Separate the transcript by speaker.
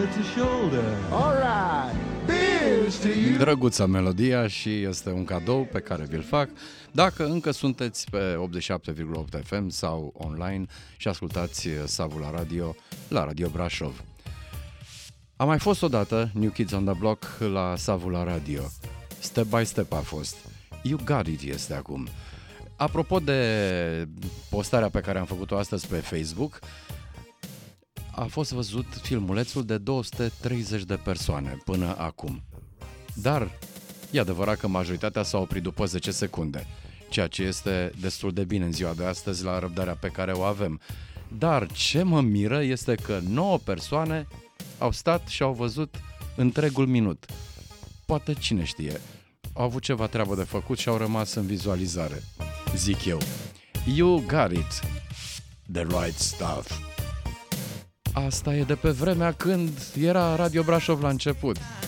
Speaker 1: to shoulder.
Speaker 2: All right, here's to you.
Speaker 3: Drăguță melodia și este un cadou pe care vi-l fac dacă încă sunteți pe 87,8 FM sau online și ascultați Savul la radio, la Radio Brașov. A mai fost odată New Kids on the Block la Savul la radio. Step by Step a fost. You Got It este acum. Apropo de postarea pe care am făcut-o astăzi pe Facebook, a fost văzut filmulețul de 230 de persoane până acum. Dar e adevărat că majoritatea s-a oprit după 10 secunde, ceea ce este destul de bine în ziua de astăzi la răbdarea pe care o avem. Dar ce mă miră este că 9 persoane au stat și au văzut întregul minut. Poate cine știe, au avut ceva treabă de făcut și au rămas în vizualizare, zic eu. You got it, the right stuff. Asta e de pe vremea când era Radio Brașov la început.